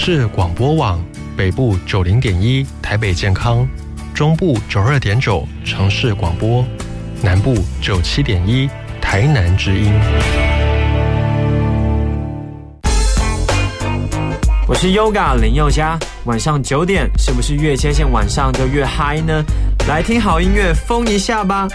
市广播网，北部90.1台北健康，中部92.9城市广播，南部97.1台南之音。 我是 Yoga 林宥嘉，晚上9点是不是越接近晚上就越嗨呢？来听好音乐，疯一下吧！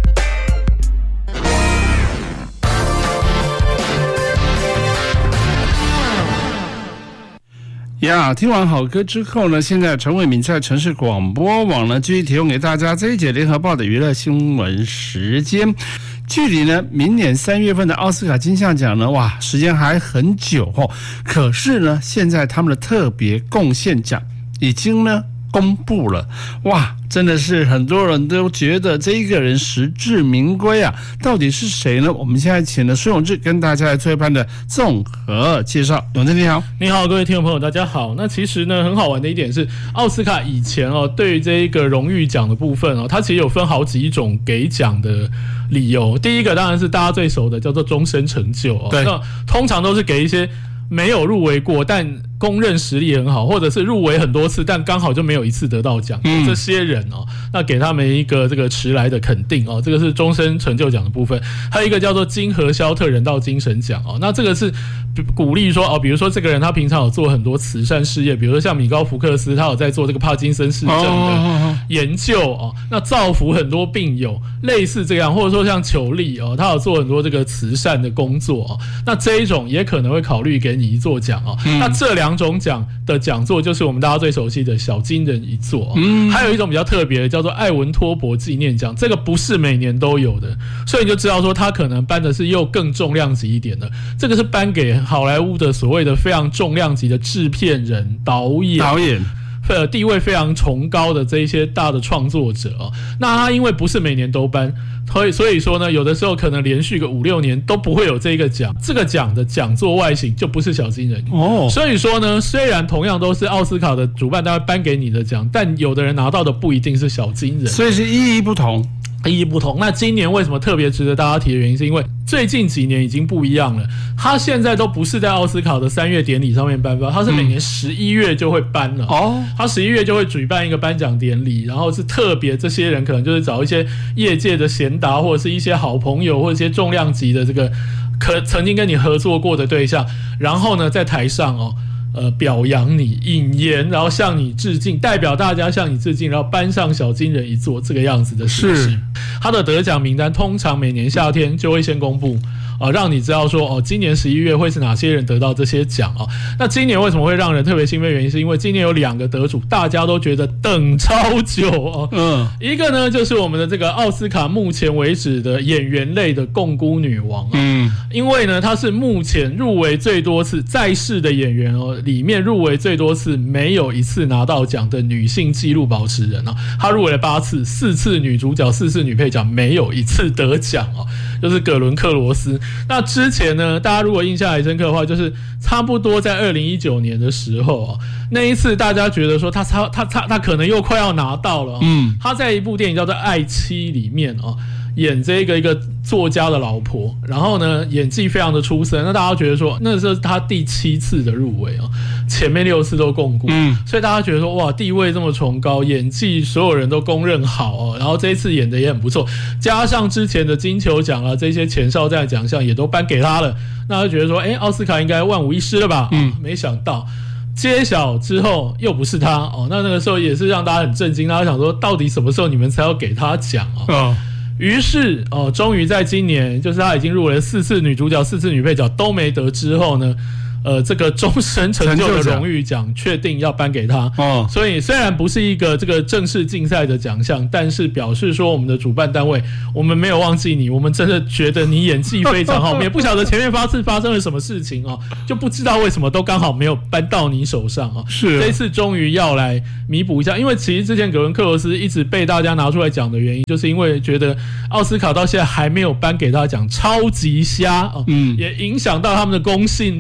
听完好歌之后呢，现在陈伟民在城市广播网呢继续提供给大家这一节联合报的娱乐新闻时间。距离呢明年3月份的奥斯卡金像奖呢，哇，时间还很久哦。可是呢，现在他们的特别贡献奖已经呢公布了，哇，真的是很多人都觉得这一个人实至名归啊！到底是谁呢？我们现在请了孙永志跟大家来做一番的综合介绍。永志你好。 你好，各位听众朋友，大家好。那其实呢，很好玩的一点是，奥斯卡以前对于这一个荣誉奖的部分它其实有分好几种给奖的理由。第一个当然是大家最熟的，叫做终身成就对，那通常都是给一些没有入围过但公认实力很好，或者是入围很多次但刚好就没有一次得到奖这些人那给他们一个这个迟来的肯定这个是终身成就奖的部分。还有一个叫做金荷肖特人道精神奖那这个是鼓励说比如说这个人他平常有做很多慈善事业，比如说像米高福克斯他有在做这个帕金森氏症的研究那造福很多病友，类似这样，或者说像裘丽他有做很多这个慈善的工作那这一种也可能会考虑给你一座奖那这2种奖的讲座就是我们大家最熟悉的小金人一座还有一种比较特别的叫做艾文托伯纪念奖，这个不是每年都有的，所以你就知道说他可能颁的是又更重量级一点的，这个是颁给好莱坞的所谓的非常重量级的制片人、导演地位非常崇高的这一些大的创作者那他因为不是每年都颁，所以说呢，有的时候可能连续个5-6年都不会有这个奖，这个奖的讲座外形就不是小金人所以说呢，虽然同样都是奥斯卡的主办单位颁给你的奖，但有的人拿到的不一定是小金人， 所以是意义不同。 那今年为什么特别值得大家提的原因，是因为最近几年已经不一样了，他现在都不是在奥斯卡的3月典礼上面颁发，他是每年11月就会颁了他11月就会举办一个颁奖典礼，然后是特别这些人可能就是找一些业界的贤达或者是一些好朋友或者一些重量级的这个曾经跟你合作过的对象，然后呢在台上表扬你、引言，然后向你致敬，代表大家向你致敬，然后颁上小金人一座这个样子的事情。他的得奖名单通常每年夏天就会先公布让你知道说今年11月会是哪些人得到这些奖那今年为什么会让人特别兴奋？原因是因为今年有2个得主，大家都觉得等超久一个呢就是我们的这个奥斯卡目前为止的演员类的共估女王因为呢她是目前入围最多次在世的演员里面入围最多次没有一次拿到奖的女性纪录保持人她入围了8次，4次女主角，4次女配角，没有一次得奖就是葛伦克罗斯。那之前呢，大家如果印象还深刻的话，就是差不多在2019年的时候那一次大家觉得说他可能又快要拿到了他在一部电影叫做《爱妻》里面演这个一个作家的老婆，然后呢演技非常的出色，那大家觉得说那是他第7次的入围前面6次都共估所以大家觉得说哇，地位这么崇高，演技所有人都公认好然后这一次演的也很不错，加上之前的金球奖这些前哨战奖项也都颁给他了，那就觉得说奥斯卡应该万无一失了吧没想到揭晓之后又不是他那个时候也是让大家很震惊，大家想说到底什么时候你们才要给他奖于是终于在今年，就是他已经入围了4次女主角、4次女配角都没得之后呢，这个终身成就的荣誉奖确定要颁给他所以虽然不是一个这个正式竞赛的奖项，但是表示说我们的主办单位我们没有忘记你，我们真的觉得你演技非常好我们也不晓得前面发生了什么事情就不知道为什么都刚好没有颁到你手上是这一次终于要来弥补一下，因为其实之前葛伦克罗斯一直被大家拿出来讲的原因，就是因为觉得奥斯卡到现在还没有颁给他奖超级瞎也影响到他们的公信力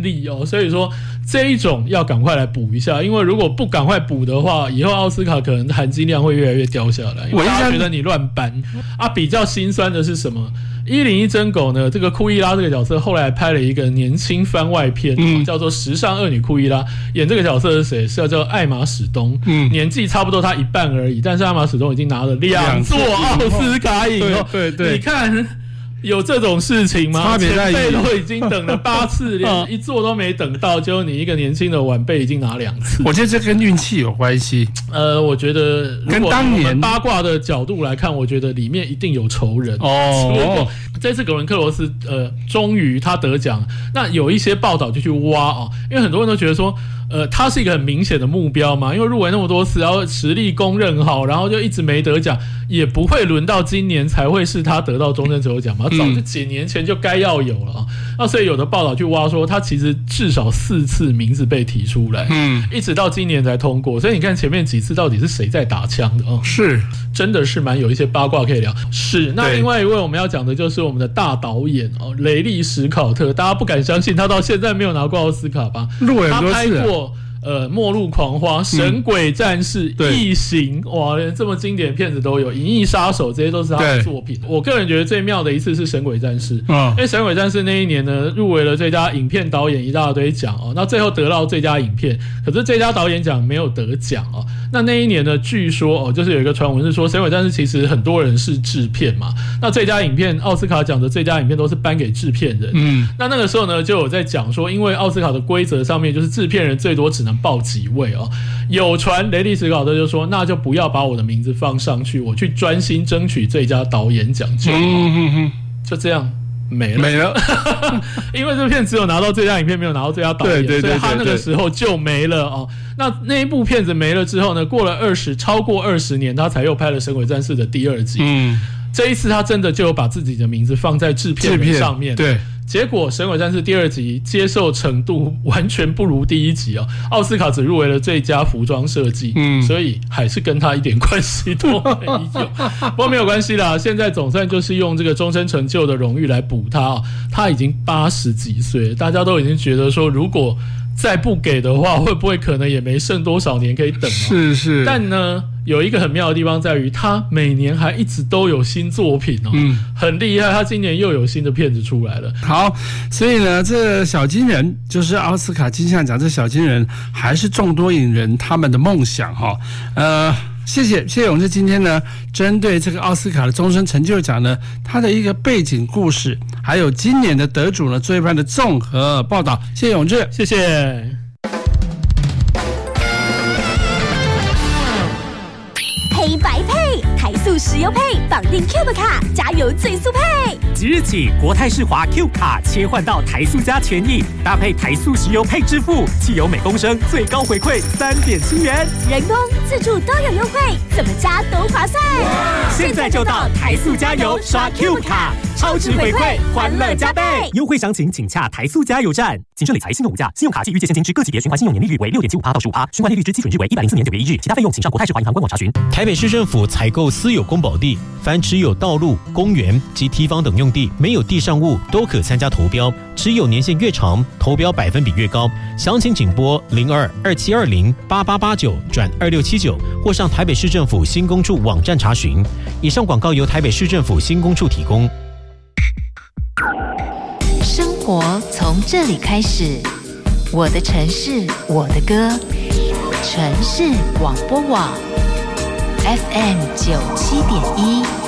所以说这一种要赶快来补一下，因为如果不赶快补的话，以后奥斯卡可能含金量会越来越掉下来，因为大家觉得你乱搬啊。比较心酸的是什么？101真狗呢，这个库伊拉这个角色后来拍了一个年轻番外篇，叫做《时尚恶女库伊拉》，演这个角色是谁？是叫艾玛史东，年纪差不多他一半而已，但是艾玛史东已经拿了2座奥斯卡影后，对，你看。有这种事情吗？前辈都已经等了8次，连一座都没等到，结果你一个年轻的晚辈已经拿2次。 我觉得这跟运气有关系。 我觉得跟当年八卦的角度来看，我觉得里面一定有仇人。如果这次葛伦克罗斯终于他得奖，那有一些报道就去挖因为很多人都觉得说。他是一个很明显的目标嘛，因为入围那么多次，然后实力公认好，然后就一直没得奖，也不会轮到今年才会是他得到终身成就奖嘛，早就几年前就该要有了那所以有的报道去挖说，他其实至少4次名字被提出来，一直到今年才通过，所以你看前面几次到底是谁在打枪的是， 真的是蛮有一些八卦可以聊。是，那另外一位我们要讲的就是我们的大导演雷利·史考特，大家不敢相信他到现在没有拿过奥斯卡吧？ 入围很多次， 他拍过。末路狂花、神鬼战士、异形，哇，连这么经典的片子都有，银翼杀手这些都是他的作品。我个人觉得最妙的一次是神鬼战士，因为神鬼战士那一年呢入围了最佳影片导演一大堆奖那最后得到最佳影片，可是最佳导演奖没有得奖那一年呢，据说就是有一个传闻是说，神鬼战士其实很多人是制片嘛，那最佳影片奥斯卡奖的最佳影片都是颁给制片人，那个时候呢就有在讲说，因为奥斯卡的规则上面就是制片人最多只能报几位有传雷利·史考特就说，那就不要把我的名字放上去，我去专心争取最佳导演奖就好，就这样没了因为这片只有拿到最佳影片，没有拿到最佳导演，所以他那个时候就没了那一部片子没了之后呢，过了超过20年，他才又拍了《神鬼战士》的第2集。这一次他真的就有把自己的名字放在制片人上面，对。结果《神鬼战士》第2集接受程度完全不如第1集奥斯卡只入围了最佳服装设计，所以还是跟他一点关系都没有。不过没有关系啦，现在总算就是用这个终身成就的荣誉来补他他已经80几岁，大家都已经觉得说，如果再不给的话，会不会可能也没剩多少年可以等是。 但呢，有一个很妙的地方在于，他每年还一直都有新作品很厉害。他今年又有新的片子出来了。 好，所以呢，这小金人就是奥斯卡金像奖，这小金人还是众多影人他们的梦想谢谢永志今天呢，针对这个奥斯卡的终身成就奖呢，它的一个背景故事，还有今年的得主呢做一番的综合报道。谢谢永志， 谢谢。 黑白配，台塑石油配，绑定 Cube 卡，加油最速配。 即日起，国泰世华 Q 卡切换到台塑加权益，搭配台塑石油配支付，汽油每公升最高回馈3.7元， 人工、自助都有优惠，怎么加都划算。 现在就到台塑加油刷 Q 卡，超值回馈，欢乐加倍。优惠详情请洽台塑加油站。谨慎理财，信用无价，信用卡及预借现金之各级别循环信用年利率为6.75%到15%，循环利率之基准日为104年9月1日，其他费用请上国泰世华银行官网查询。 台北市政府采购私有公保地，凡持有道路、公园及堤防等用地没有地上物都可参加投标，持有年限越长，投标百分比越高。详情请拨02-2720-8889-2679或上台北市政府新工处网站查询。以上广告由台北市政府新工处提供。 生活从这里开始，我的城市，我的歌，城市广播网 FM 97.1。